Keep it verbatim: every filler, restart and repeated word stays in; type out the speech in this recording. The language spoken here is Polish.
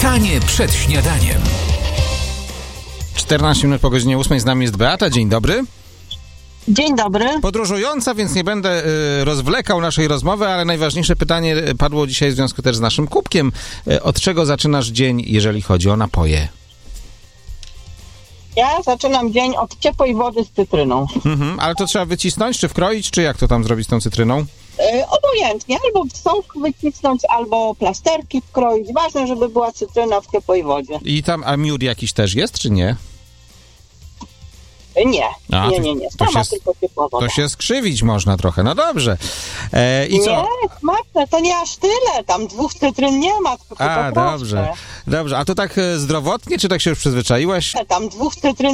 Czytanie przed śniadaniem. czternaście minut po godzinie ósmej, z nami jest Beata. Dzień dobry. Dzień dobry. Podróżująca, więc nie będę y, rozwlekał naszej rozmowy, ale najważniejsze pytanie padło dzisiaj w związku też z naszym kubkiem. Y, od czego zaczynasz dzień, jeżeli chodzi o napoje? Ja zaczynam dzień od ciepłej wody z cytryną. Mhm, ale to trzeba wycisnąć, czy wkroić, czy jak to tam zrobić z tą cytryną? Yy, obojętnie, albo sok wycisnąć, albo plasterki wkroić. Ważne, żeby była cytryna w ciepłej wodzie. I tam, a miód jakiś też jest, czy nie? Yy, nie, A, nie, to- nie, nie. to Sama się- tylko ciepła woda. To się skrzywić można trochę, no dobrze. E, I co? Nie, smaczne, to nie aż tyle. Tam dwóch cytryn nie ma, tylko A, to proste. dobrze. Dobrze, a to tak e, zdrowotnie, czy tak się już przyzwyczaiłaś? Tam dwóch cytryn